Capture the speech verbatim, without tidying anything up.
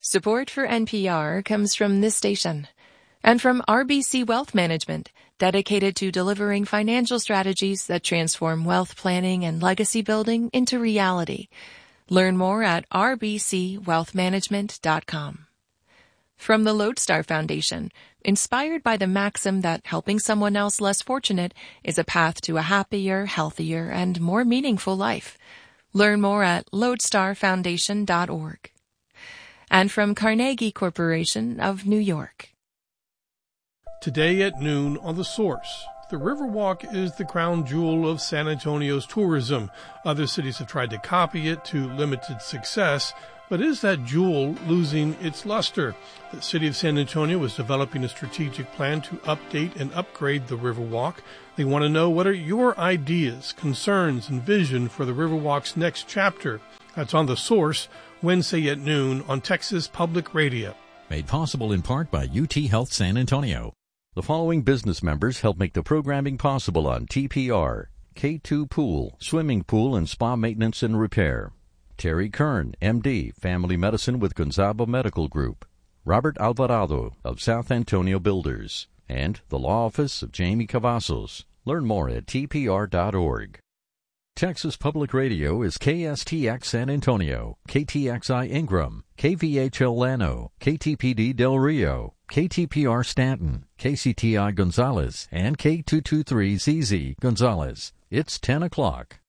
Support for N P R comes from this station and from R B C Wealth Management, dedicated to delivering financial strategies that transform wealth planning and legacy building into reality. Learn more at r b c wealth management dot com. From the Lodestar Foundation, inspired by the maxim that helping someone else less fortunate is a path to a happier, healthier, and more meaningful life. Learn more at lodestar foundation dot org. And from Carnegie Corporation of New York. Today at noon on The Source. The Riverwalk is the crown jewel of San Antonio's tourism. Other cities have tried to copy it to limited success, but is that jewel losing its luster? The city of San Antonio is developing a strategic plan to update and upgrade the Riverwalk. They want to know, what are your ideas, concerns, and vision for the Riverwalk's next chapter? That's on The Source, Wednesday at noon on Texas Public Radio. Made possible in part by U T Health San Antonio. The following business members help make the programming possible on T P R. K two Pool, swimming pool and spa maintenance and repair. Terry Kern, M D, family medicine with Gonzaba Medical Group. Robert Alvarado of South Antonio Builders. And the law office of Jamie Cavazos. Learn more at T P R dot org. Texas Public Radio is K S T X San Antonio, K T X I Ingram, K V H L Llano, K T P D Del Rio, K T P R Stanton, K C T I Gonzales, and K two two three Z Z Gonzales. It's ten o'clock.